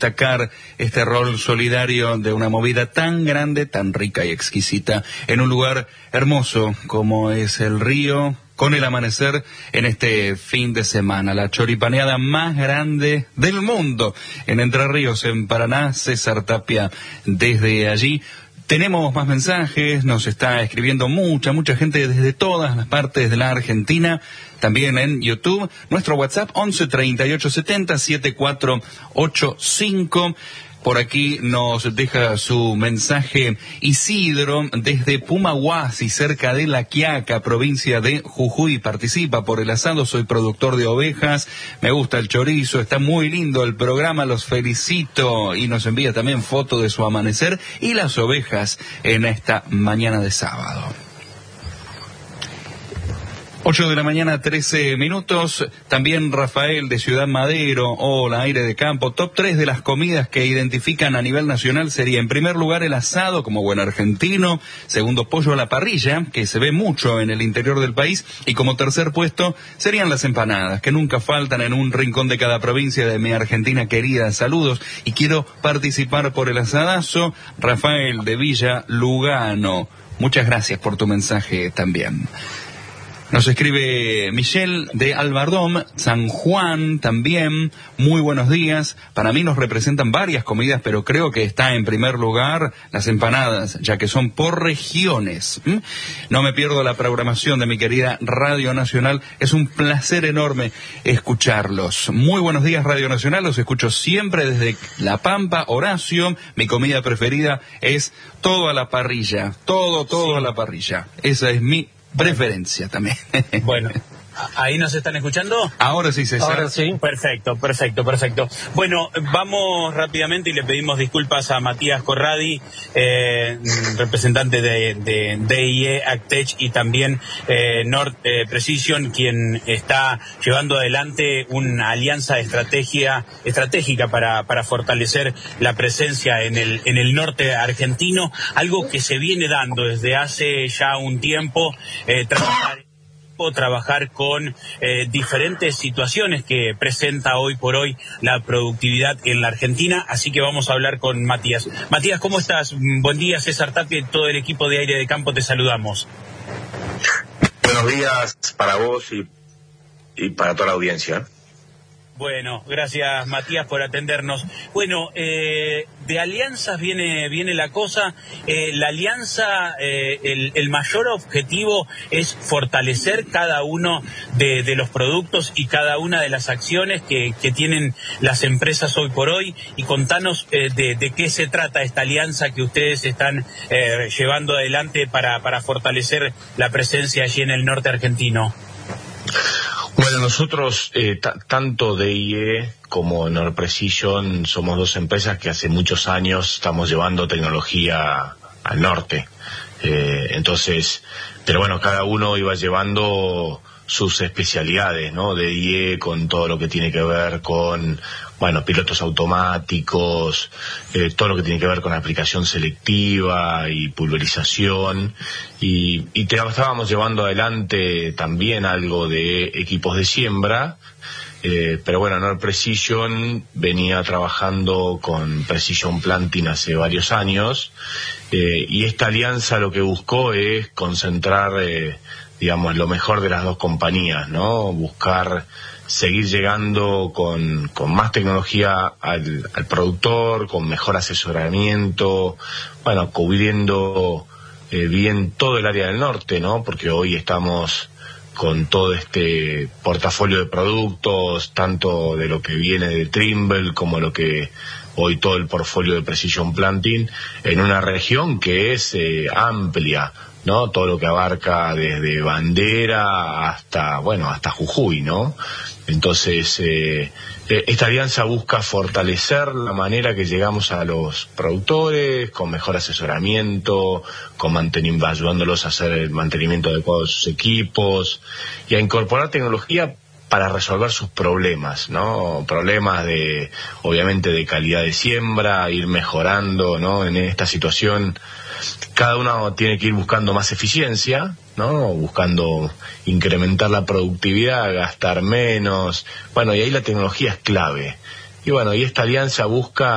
destacar este rol solidario de una movida tan grande, tan rica y exquisita, en un lugar hermoso como es el río, con el amanecer en este fin de semana. La choripaneada más grande del mundo en Entre Ríos, en Paraná. César Tapia desde allí. Tenemos más mensajes, nos está escribiendo mucha gente desde todas las partes de la Argentina, también en YouTube. Nuestro WhatsApp 11 38 70 7485. Por aquí nos deja su mensaje Isidro desde Pumahuasi, cerca de La Quiaca, provincia de Jujuy. Participa por el asado, soy productor de ovejas, me gusta el chorizo, está muy lindo el programa, los felicito. Y nos envía también foto de su amanecer y las ovejas en esta mañana de sábado. 8 de la mañana, 13 minutos. También Rafael de Ciudad Madero. Hola, Aire de Campo. Top 3 de las comidas que identifican a nivel nacional sería, en primer lugar, el asado, como buen argentino. Segundo, pollo a la parrilla, que se ve mucho en el interior del país. Y como tercer puesto, serían las empanadas, que nunca faltan en un rincón de cada provincia de mi Argentina querida. Saludos. Y quiero participar por el asadazo. Rafael de Villa Lugano. Muchas gracias por tu mensaje también. Nos escribe Michelle de Albardón, San Juan también. Muy buenos días. Para mí nos representan varias comidas, pero creo que está en primer lugar las empanadas, ya que son por regiones. No me pierdo la programación de mi querida Radio Nacional. Es un placer enorme escucharlos. Muy buenos días, Radio Nacional. Los escucho siempre desde La Pampa. Horacio, mi comida preferida es todo a la parrilla. Todo sí. A la parrilla. Esa es mi preferencia también. Bueno, ¿ahí nos están escuchando? Ahora sí, César. Ahora sí. Perfecto. Bueno, vamos rápidamente y le pedimos disculpas a Matías Corradi, representante de DIE, Actech y también Nord Precision, quien está llevando adelante una alianza estratégica para fortalecer la presencia en el norte argentino, algo que se viene dando desde hace ya un tiempo, trabajar con diferentes situaciones que presenta hoy por hoy la productividad en la Argentina, así que vamos a hablar con Matías. Matías, ¿cómo estás? Buen día, César Tapia y todo el equipo de Aire de Campo, te saludamos. Buenos días para vos y para toda la audiencia. Bueno, gracias Matías por atendernos. Bueno, de alianzas viene la cosa. La alianza, el mayor objetivo es fortalecer cada uno de los productos y cada una de las acciones que tienen las empresas hoy por hoy. Y contanos de qué se trata esta alianza que ustedes están llevando adelante para fortalecer la presencia allí en el norte argentino. Bueno, nosotros, tanto DIE como Nord Precision, somos dos empresas que hace muchos años estamos llevando tecnología al norte. Entonces, pero bueno, cada uno iba llevando sus especialidades, ¿no? DIE con todo lo que tiene que ver con, bueno, pilotos automáticos, todo lo que tiene que ver con aplicación selectiva y pulverización, y estábamos llevando adelante también algo de equipos de siembra, pero bueno, Nord Precision venía trabajando con Precision Planting hace varios años, y esta alianza lo que buscó es concentrar, digamos, lo mejor de las dos compañías, ¿no? Buscar seguir llegando con más tecnología al productor, con mejor asesoramiento, bueno, cubriendo bien todo el área del norte, ¿no? Porque hoy estamos con todo este portafolio de productos, tanto de lo que viene de Trimble como lo que hoy todo el portfolio de Precision Planting, en una región que es amplia, ¿no? Todo lo que abarca desde Bandera hasta Jujuy, ¿no? Entonces, esta alianza busca fortalecer la manera que llegamos a los productores, con mejor asesoramiento, ayudándolos a hacer el mantenimiento adecuado de sus equipos y a incorporar tecnología para resolver sus problemas, ¿no? Problemas obviamente de calidad de siembra, ir mejorando, ¿no? En esta situación, cada uno tiene que ir buscando más eficiencia, ¿no? Buscando incrementar la productividad, gastar menos. Bueno, y ahí la tecnología es clave. Y bueno, y esta alianza busca